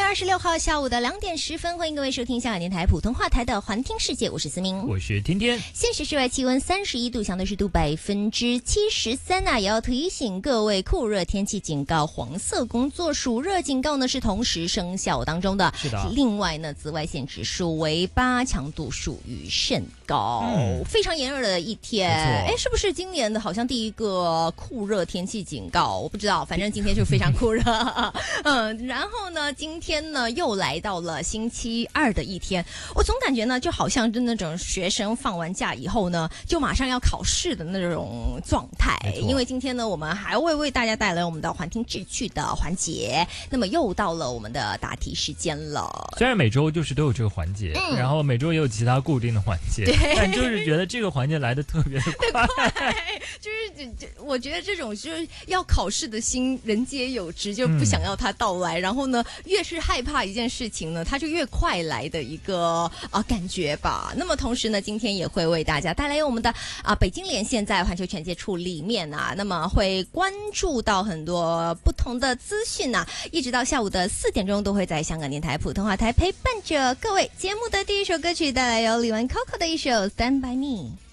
26号下午的2点10分，欢迎各位收听香港电台普通话台的环听世界，我是思明， 我是天天。 现时室外气温31度，相对湿度73%啊，也要提醒各位酷热天气警告，黄色工作暑热警告呢是同时生效当中的。 是的。 另外呢，紫外线指数为8，强度属于甚高，非常炎热的一天。哎，是不是今年的好像第一个酷热天气警告？我不知道，反正今天就非常酷热。然后呢，今天呢又来到了星期二的一天，我总感觉呢就好像是那种学生放完假以后呢，就马上要考试的那种状态。因为今天呢，我们还会为大家带来我们的环听志趣的环节，那么又到了我们的答题时间了。 虽然每周就是都有这个环节，然后每周也有其他固定的环节，但就是觉得这个环节来的特别的快。 就是我觉得这种就是要考试的心，人皆有之，就不想要它到来。然后呢，越是害怕一件事情呢，它就越快来的一个感觉吧。那么同时呢，今天也会为大家带来我们的北京连线在环球全接触里面那么会关注到很多不同的资讯一直到下午的4点钟都会在香港电台普通话台陪伴着各位。节目的第一首歌曲带来由李玟 Coco 的一首《Stand by Me》。